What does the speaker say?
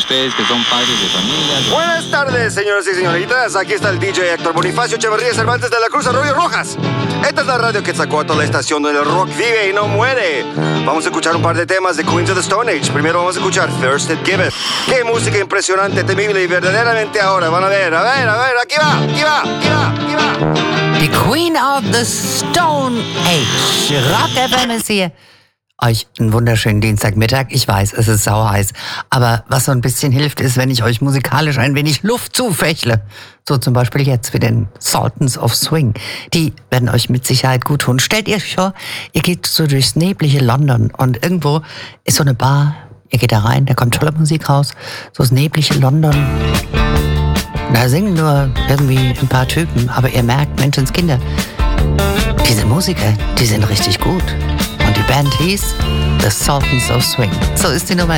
ustedes que son padres de familia. Buenas tardes, señoras y señoritas. Aquí está el DJ Héctor Bonifacio Echeverría Cervantes de la Cruz Arroyo Rojas. Esta es la radio Quetzalcóatl, la estación donde el rock vive y no muere. Vamos a escuchar un par de temas de Queens of the Stone Age. Primero vamos a escuchar Thirsted Giveth. Qué música impresionante, temible y verdaderamente ahora. Van a ver, aquí va. Die Queen of the Stone Age. Rock FM ist hier. Euch einen wunderschönen Dienstagmittag. Ich weiß, es ist sauheiß. Aber was so ein bisschen hilft, ist, wenn ich euch musikalisch ein wenig Luft zufächle. So zum Beispiel jetzt mit den Sultans of Swing. Die werden euch mit Sicherheit gut tun. Stellt ihr euch vor, ihr geht so durchs neblige London und irgendwo ist so eine Bar. Ihr geht da rein, da kommt tolle Musik raus. So das neblige London. Da singen nur irgendwie ein paar Typen, aber ihr merkt, Menschenskinder, diese Musiker, die sind richtig gut. Und die Band hieß The Sultans of Swing. So ist die Nummer.